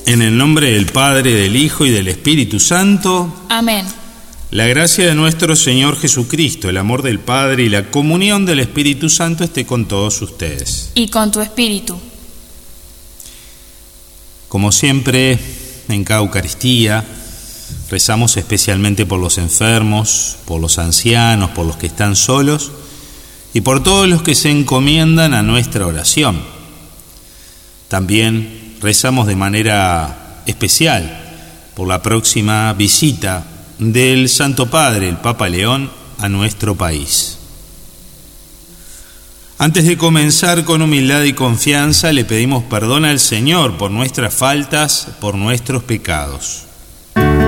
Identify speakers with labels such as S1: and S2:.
S1: En el nombre del Padre, del Hijo y del Espíritu Santo.
S2: Amén.
S1: La gracia de nuestro Señor Jesucristo, el amor del Padre y la comunión del Espíritu Santo esté con todos ustedes.
S2: Y con tu espíritu.
S1: Como siempre, en cada Eucaristía, rezamos especialmente por los enfermos, por los ancianos, por los que están solos y por todos los que se encomiendan a nuestra oración. También rezamos de manera especial por la próxima visita del Santo Padre, el Papa León, a nuestro país. Antes de comenzar con humildad y confianza, le pedimos perdón al Señor por nuestras faltas, por nuestros pecados.